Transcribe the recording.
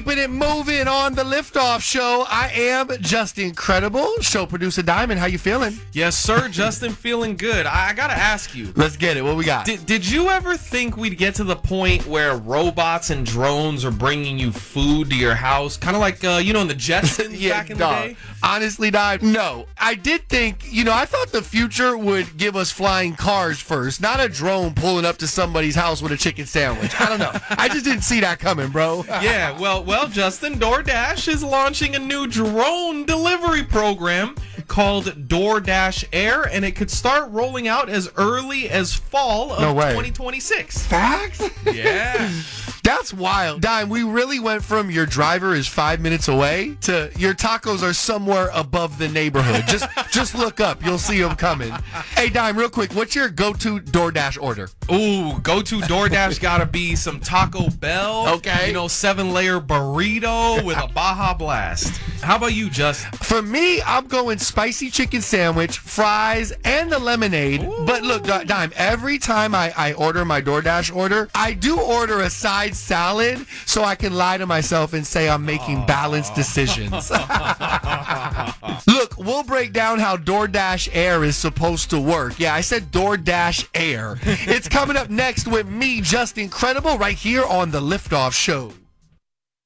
Keeping it moving on the Liftoff Show. I am Just Incredible. Show producer Diamond, how you feeling? Yes, sir. Justin, feeling good. I gotta ask you. Let's get it. What we got? Did you ever think we'd get to the point where robots and drones are bringing you food to your house? Kind of like, in the Jetsons back in the day? Honestly, Dime, no. I did think, I thought the future would give us flying cars first, not a drone pulling up to somebody's house with a chicken sandwich. I don't know. I just didn't see that coming, bro. Yeah, well, Justin, DoorDash is launching a new drone delivery program called DoorDash Air, and it could start rolling out as early as fall of 2026. Facts? Yeah. That's wild. Dime, we really went from your driver is 5 minutes away to your tacos are somewhere above the neighborhood. Just look up. You'll see them coming. Hey, Dime, real quick, what's your go-to DoorDash order? Ooh, go-to DoorDash gotta be some Taco Bell. Okay. 7-layer burrito with a Baja Blast. How about you, Justin? For me, I'm going spicy chicken sandwich, fries, and the lemonade. Ooh. But look, Dime, every time I order my DoorDash order, I do order a side salad so I can lie to myself and say I'm making balanced decisions. Look, we'll break down how DoorDash Air is supposed to work. Yeah, I said DoorDash Air. It's coming up next with me, Just Incredible, right here on the Liftoff Show.